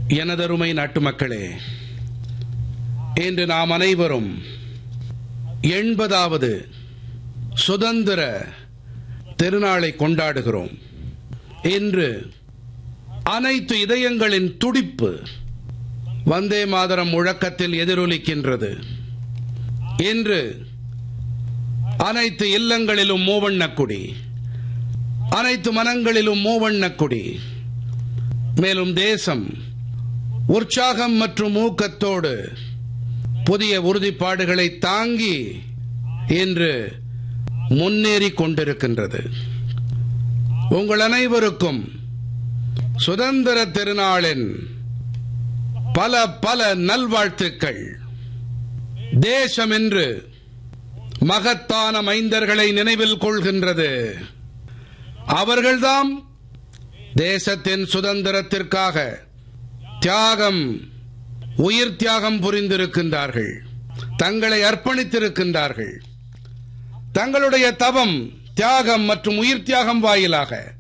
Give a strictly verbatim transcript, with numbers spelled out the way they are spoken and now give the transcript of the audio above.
எனதருமை நாட்டுமக்களே, இன்று நாம் அனைவரும் எண்பதாவது சுதந்திர திருநாளை கொண்டாடுகிறோம். இன்று அனைத்து இதயங்களின் துடிப்பு வந்தே மாதரம் முழக்கத்தில் எதிரொலிக்கின்றது. இன்று அனைத்து இல்லங்களிலும் மூவண்ணக் கொடி, அனைத்து மனங்களிலும் மூவண்ணக் கொடி. மேலும் தேசம் உற்சாகம் மற்றும் ஊக்கத்தோடு புதிய உறுதிப்பாடுகளை தாங்கி இன்று முன்னேறிக் கொண்டிருக்கின்றது. உங்கள் அனைவருக்கும் சுதந்திர திருநாளின் பல பல நல்வாழ்த்துக்கள். தேசம் என்று மகத்தான மைந்தர்களை நினைவில் கொள்கின்றது. அவர்கள்தாம் தேசத்தின் சுதந்திரத்திற்காக தியாகம், உயிர் தியாகம் புரிந்திருக்கின்றார்கள், தங்களை அர்ப்பணித்திருக்கின்றார்கள். தங்களுடைய தவம், தியாகம் மற்றும் உயிர் தியாகம் வாயிலாக